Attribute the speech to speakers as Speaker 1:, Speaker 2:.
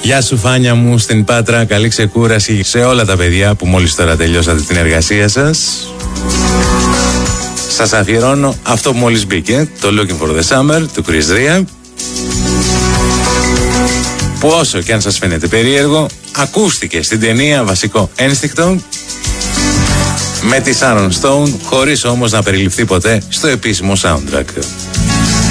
Speaker 1: Γεια σου Φάνια μου στην Πάτρα, καλή ξεκούραση σε όλα τα παιδιά που μόλις τώρα τελειώσατε την εργασία σας. Σας αφιερώνω αυτό που μόλις μπήκε, το Looking for the Summer του Chris Ria, που όσο και αν σας φαίνεται περίεργο, ακούστηκε στην ταινία βασικό ένστικτο με τη Sharon Stone, χωρίς όμως να περιληφθεί ποτέ στο επίσημο soundtrack.